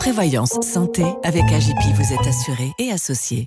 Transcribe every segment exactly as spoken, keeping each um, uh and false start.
Prévoyance santé, avec A J P, vous êtes assuré et associé.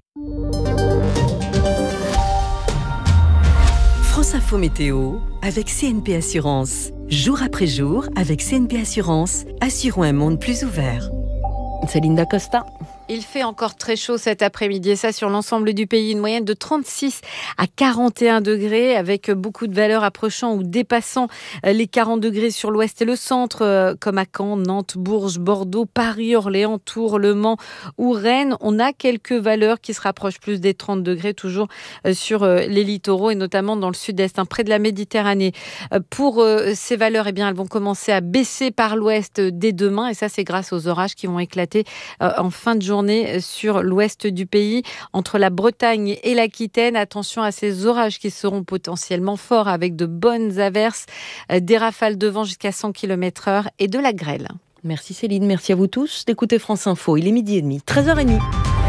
France Info Météo, avec C N P Assurance. Jour après jour, avec C N P Assurance, assurons un monde plus ouvert. Céline Dacosta. Il fait encore très chaud cet après-midi et ça sur l'ensemble du pays. Une moyenne de trente-six à quarante et un degrés avec beaucoup de valeurs approchant ou dépassant les quarante degrés sur l'ouest et le centre comme à Caen, Nantes, Bourges, Bordeaux, Paris, Orléans, Tours, Le Mans ou Rennes. On a quelques valeurs qui se rapprochent plus des trente degrés toujours sur les littoraux et notamment dans le sud-est, hein, près de la Méditerranée. Pour ces valeurs, eh bien, elles vont commencer à baisser par l'ouest dès demain et ça c'est grâce aux orages qui vont éclater en fin de journée sur l'ouest du pays, entre la Bretagne et l'Aquitaine. Attention à ces orages qui seront potentiellement forts avec de bonnes averses, des rafales de vent jusqu'à cent kilomètres heure et de la grêle. Merci Céline, merci à vous tous d'écouter France Info. Il est midi et demi, treize heures trente.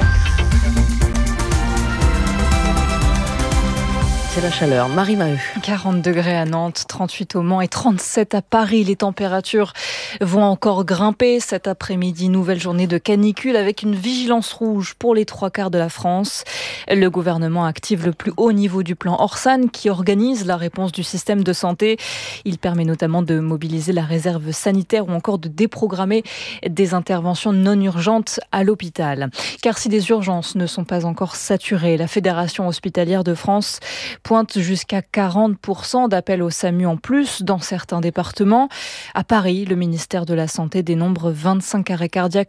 C'est la chaleur. Marie Maheu. quarante degrés à Nantes, trente-huit au Mans et trente-sept à Paris. Les températures vont encore grimper cet après-midi. Nouvelle journée de canicule avec une vigilance rouge pour les trois quarts de la France. Le gouvernement active le plus haut niveau du plan Orsan qui organise la réponse du système de santé. Il permet notamment de mobiliser la réserve sanitaire ou encore de déprogrammer des interventions non urgentes à l'hôpital. Car si les urgences ne sont pas encore saturées, la Fédération hospitalière de France pointe jusqu'à quarante pour cent d'appels au SAMU en plus dans certains départements. À Paris, le ministère de la Santé dénombre vingt-cinq arrêts cardiaques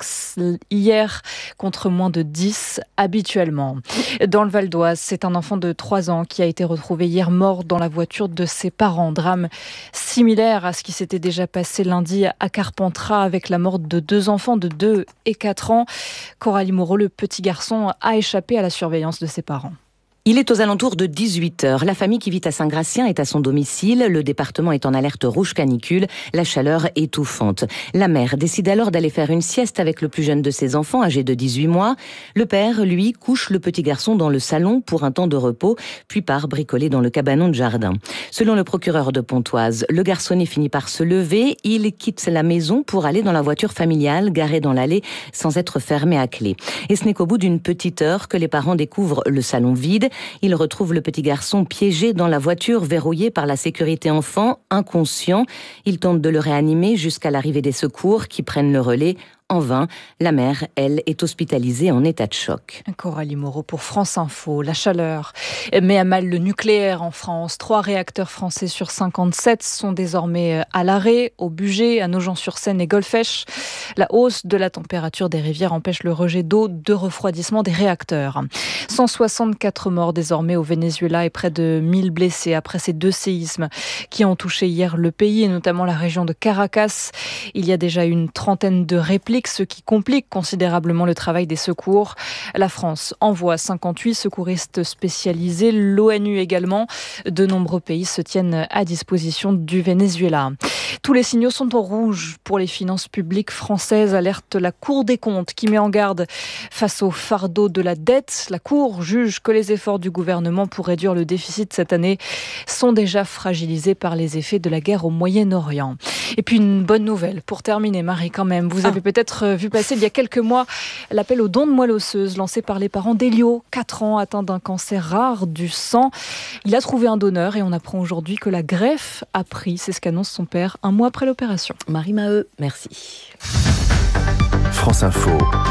hier contre moins de dix habituellement. Dans le Val d'Oise, c'est un enfant de trois ans qui a été retrouvé hier mort dans la voiture de ses parents. Drame similaire à ce qui s'était déjà passé lundi à Carpentras avec la mort de deux enfants de deux et quatre ans. Coralie Moreau, le petit garçon, a échappé à la surveillance de ses parents. Il est aux alentours de dix-huit heures. La famille qui vit à Saint-Gratien est à son domicile. Le département est en alerte rouge canicule. La chaleur étouffante. La mère décide alors d'aller faire une sieste avec le plus jeune de ses enfants, âgé de dix-huit mois. Le père, lui, couche le petit garçon dans le salon pour un temps de repos, puis part bricoler dans le cabanon de jardin. Selon le procureur de Pontoise, le garçonnet finit par se lever. Il quitte la maison pour aller dans la voiture familiale garée dans l'allée sans être fermée à clé. Et ce n'est qu'au bout d'une petite heure que les parents découvrent le salon vide. Ils retrouvent le petit garçon piégé dans la voiture verrouillée par la sécurité enfant, inconscient. Ils tentent de le réanimer jusqu'à l'arrivée des secours qui prennent le relais. En vain, la mère, elle, est hospitalisée en état de choc. Coralie Moreau pour France Info. La chaleur met à mal le nucléaire en France. Trois réacteurs français sur cinquante-sept sont désormais à l'arrêt, au Bugey, à Nogent-sur-Seine et Golfech. La hausse de la température des rivières empêche le rejet d'eau de refroidissement des réacteurs. cent soixante-quatre morts désormais au Venezuela et près de mille blessés après ces deux séismes qui ont touché hier le pays et notamment la région de Caracas. Il y a déjà une trentaine de répliques, ce qui complique considérablement le travail des secours. La France envoie cinquante-huit secouristes spécialisés, l'ONU également. De nombreux pays se tiennent à disposition du Venezuela. Tous les signaux sont au rouge pour les finances publiques françaises, alerte la Cour des comptes qui met en garde face au fardeau de la dette. La Cour juge que les efforts du gouvernement pour réduire le déficit cette année sont déjà fragilisés par les effets de la guerre au Moyen-Orient. Et puis une bonne nouvelle pour terminer, Marie, quand même. Vous avez ah. peut-être vu passer il y a quelques mois l'appel aux dons de moelle osseuse lancé par les parents d'Elio, quatre ans, atteint d'un cancer rare du sang. Il a trouvé un donneur et on apprend aujourd'hui que la greffe a pris, c'est ce qu'annonce son père, un mois après l'opération. Marie Maheu, merci. France Info,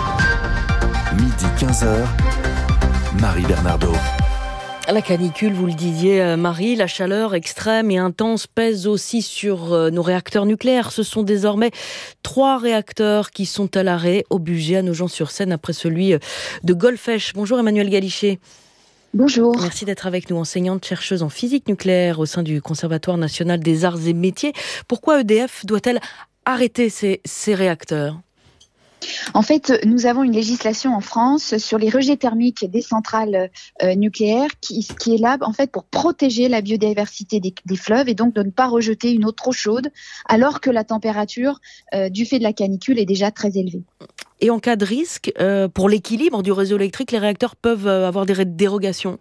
midi quinze heures, Marie Bernardo. La canicule, vous le disiez Marie, la chaleur extrême et intense pèse aussi sur nos réacteurs nucléaires. Ce sont désormais trois réacteurs qui sont à l'arrêt au Bugey, à Nogent-sur-Seine, après celui de Golfech. Bonjour Emmanuelle Galichet. Bonjour. Merci d'être avec nous, enseignante chercheuse en physique nucléaire au sein du Conservatoire national des arts et métiers. Pourquoi E D F doit-elle arrêter ces, ces réacteurs ? En fait, nous avons une législation en France sur les rejets thermiques des centrales euh, nucléaires qui, qui est là en fait pour protéger la biodiversité des, des fleuves et donc de ne pas rejeter une eau trop chaude alors que la température euh, du fait de la canicule est déjà très élevée. Et en cas de risque, euh, pour l'équilibre du réseau électrique, les réacteurs peuvent avoir des dérogations ?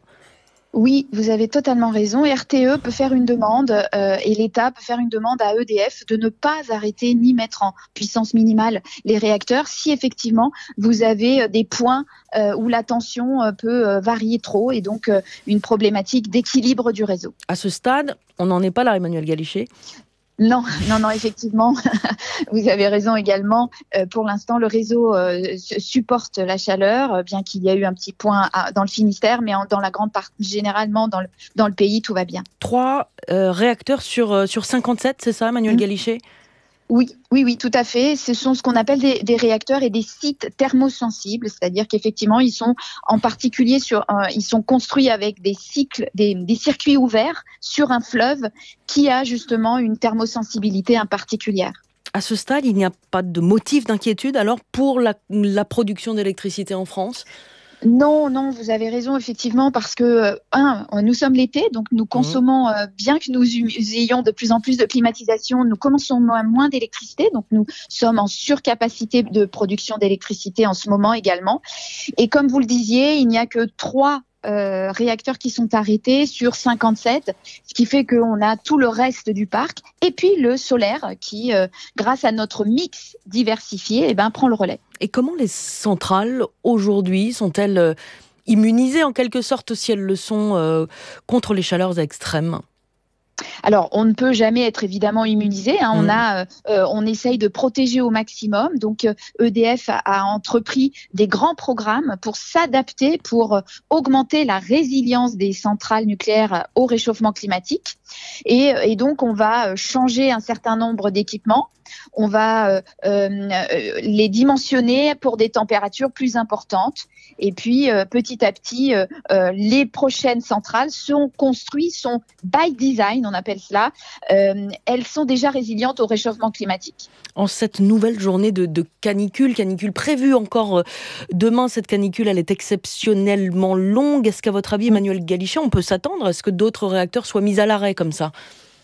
Oui, vous avez totalement raison. R T E peut faire une demande euh, et l'État peut faire une demande à E D F de ne pas arrêter ni mettre en puissance minimale les réacteurs si effectivement vous avez des points euh, où la tension euh, peut euh, varier trop et donc euh, une problématique d'équilibre du réseau. À ce stade, on n'en est pas là, Emmanuel Galichet. Non, non, non, effectivement, vous avez raison également. Euh, pour l'instant, le réseau euh, supporte la chaleur, bien qu'il y ait eu un petit point à, dans le Finistère, mais en, dans la grande partie, généralement dans le, dans le pays, tout va bien. Trois euh, réacteurs sur, euh, sur cinquante-sept, c'est ça, Emmanuel mmh. Galichet ? Oui, oui, oui, tout à fait. Ce sont ce qu'on appelle des, des réacteurs et des sites thermosensibles, c'est-à-dire qu'effectivement, ils sont en particulier sur, euh, ils sont construits avec des cycles, des, des circuits ouverts sur un fleuve qui a justement une thermosensibilité particulière. À ce stade, il n'y a pas de motif d'inquiétude alors pour la, la production d'électricité en France ? Non, non, vous avez raison, effectivement, parce que, un, nous sommes l'été, donc nous consommons, euh, bien que nous ayons de plus en plus de climatisation, nous consommons moins d'électricité, donc nous sommes en surcapacité de production d'électricité en ce moment également. Et comme vous le disiez, il n'y a que trois Euh, réacteurs qui sont arrêtés sur cinquante-sept, ce qui fait qu'on a tout le reste du parc. Et puis le solaire qui, euh, grâce à notre mix diversifié, eh ben, prend le relais. Et comment les centrales, aujourd'hui, sont-elles euh, immunisées en quelque sorte, si elles le sont, euh, contre les chaleurs extrêmes ? Alors, on ne peut jamais être évidemment immunisé. Hein. On mmh. a, euh, on essaye de protéger au maximum. Donc, euh, E D F a, a entrepris des grands programmes pour s'adapter, pour euh, augmenter la résilience des centrales nucléaires au réchauffement climatique. Et, et donc, on va changer un certain nombre d'équipements. On va euh, euh, les dimensionner pour des températures plus importantes. Et puis, euh, petit à petit, euh, euh, les prochaines centrales sont construites, sont by design, on appelle cela. Euh, elles sont déjà résilientes au réchauffement climatique. En cette nouvelle journée de, de canicule, canicule prévue encore euh, demain, cette canicule, elle est exceptionnellement longue. Est-ce qu'à votre avis, Emmanuel Galichet, on peut s'attendre à ce que d'autres réacteurs soient mis à l'arrêt comme ça ?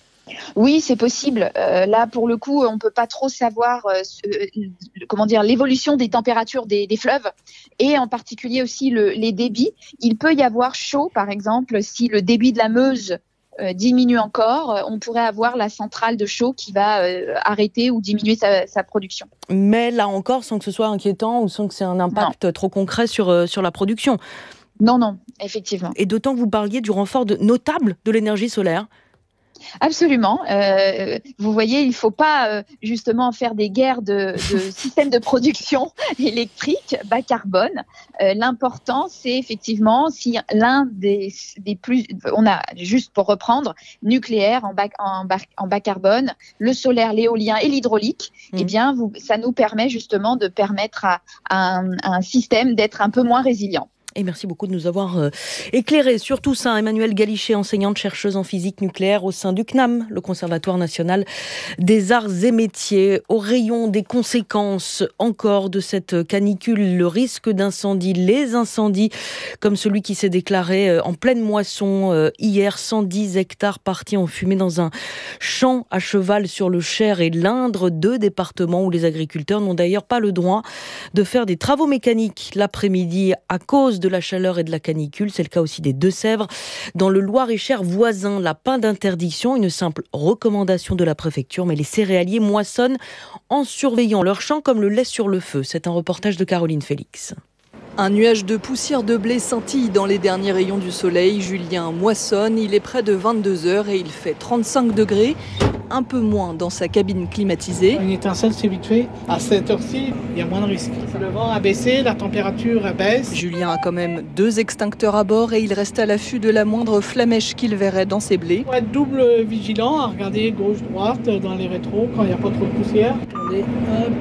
Oui, c'est possible. Euh, là, pour le coup, on ne peut pas trop savoir euh, euh, comment dire, l'évolution des températures des, des fleuves et en particulier aussi le, les débits. Il peut y avoir chaud, par exemple, si le débit de la Meuse euh, diminue encore, on pourrait avoir la centrale de Chaux qui va euh, arrêter ou diminuer sa, sa production. Mais là encore, sans que ce soit inquiétant ou sans que c'est un impact non. trop concret sur, euh, sur la production. Non, non, effectivement. Et d'autant que vous parliez du renfort de, notable de l'énergie solaire. Absolument. Euh, vous voyez, il ne faut pas euh, justement faire des guerres de, de systèmes de production électrique bas carbone. Euh, l'important, c'est effectivement si l'un des, des plus, on a juste pour reprendre nucléaire en bas, en bas, en bas carbone, le solaire, l'éolien et l'hydraulique. Mmh. Eh bien, vous, ça nous permet justement de permettre à, à, un, à un système d'être un peu moins résilient. Et merci beaucoup de nous avoir euh, éclairé sur tout ça. Emmanuel Galichet, enseignante chercheuse en physique nucléaire au sein du C N A M, le Conservatoire national des arts et métiers. Au rayon des conséquences encore de cette canicule, le risque d'incendie, les incendies comme celui qui s'est déclaré en pleine moisson euh, hier, cent dix hectares partis en fumée dans un champ à cheval sur le Cher et l'Indre, deux départements où les agriculteurs n'ont d'ailleurs pas le droit de faire des travaux mécaniques l'après-midi à cause de la chaleur et de la canicule. C'est le cas aussi des Deux-Sèvres. Dans le Loir-et-Cher voisin, la pas d'interdiction, une simple recommandation de la préfecture, mais les céréaliers moissonnent en surveillant leur champ comme le lait sur le feu. C'est un reportage de Caroline Félix. Un nuage de poussière de blé scintille dans les derniers rayons du soleil. Julien moissonne, il est près de vingt-deux heures et il fait trente-cinq degrés. Un peu moins dans sa cabine climatisée. Une étincelle, c'est vite fait. À cette heure-ci, il y a moins de risques. Le vent a baissé, la température baisse. Julien a quand même deux extincteurs à bord et il reste à l'affût de la moindre flamèche qu'il verrait dans ses blés. Il faut être double vigilant, à regarder gauche-droite dans les rétros quand il n'y a pas trop de poussière. Attendez, hop.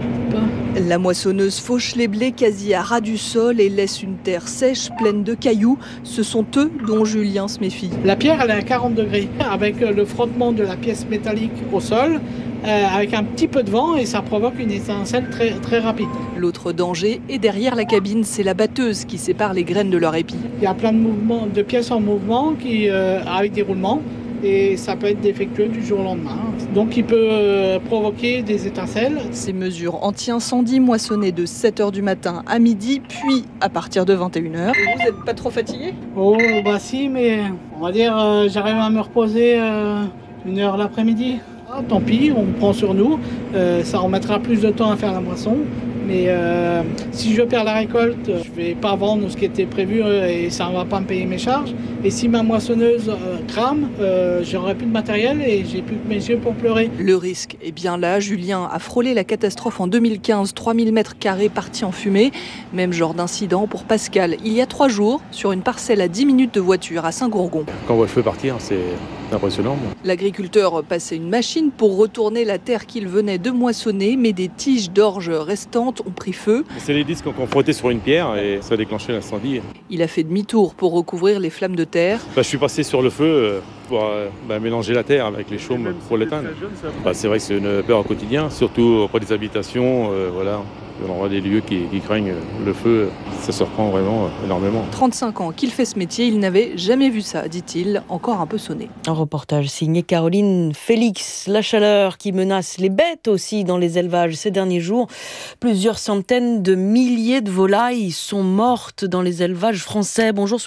La moissonneuse fauche les blés quasi à ras du sol et laisse une terre sèche, pleine de cailloux. Ce sont eux dont Julien se méfie. La pierre, elle est à quarante degrés, avec le frottement de la pièce métallique au sol, euh, avec un petit peu de vent, et ça provoque une étincelle très, très rapide. L'autre danger est derrière la cabine, c'est la batteuse qui sépare les graines de leur épi. Il y a plein de, mouvements, de pièces en mouvement qui, euh, avec des roulements, et ça peut être défectueux du jour au lendemain. donc il peut euh, provoquer des étincelles. Ces mesures anti-incendie moissonnées de sept heures du matin à midi, puis à partir de vingt et une heures. Vous n'êtes pas trop fatigué ? Oh bah si, mais on va dire euh, j'arrive à me reposer euh, une heure l'après-midi. Ah, tant pis, on prend sur nous, euh, ça remettra plus de temps à faire la moisson. Mais euh, si je perds la récolte, je vais pas vendre ce qui était prévu et ça ne va pas me payer mes charges. Et si ma moissonneuse euh, crame, euh, j'aurai plus de matériel et j'ai plus que mes yeux pour pleurer. Le risque est bien là. Julien a frôlé la catastrophe en deux mille quinze, trois mille mètres carrés partis en fumée. Même genre d'incident pour Pascal, il y a trois jours, sur une parcelle à dix minutes de voiture à Saint-Gourgon. Quand on voit le feu partir, c'est impressionnant. L'agriculteur passait une machine pour retourner la terre qu'il venait de moissonner, mais des tiges d'orge restantes ont pris feu. C'est les disques qu'on frottait sur une pierre et ça a déclenché l'incendie. Il a fait demi-tour pour recouvrir les flammes de terre. Bah, je suis passé sur le feu pour euh, bah, mélanger la terre avec les chaumes pour l'éteindre. Bah, c'est vrai que c'est une peur au quotidien, surtout auprès des habitations. Euh, voilà. On voit des lieux qui, qui craignent le feu, ça se reprend vraiment énormément. trente-cinq ans qu'il fait ce métier, il n'avait jamais vu ça, dit-il, encore un peu sonné. Un reportage signé Caroline Félix. La chaleur qui menace les bêtes aussi dans les élevages ces derniers jours. Plusieurs centaines de milliers de volailles sont mortes dans les élevages français. Bonjour.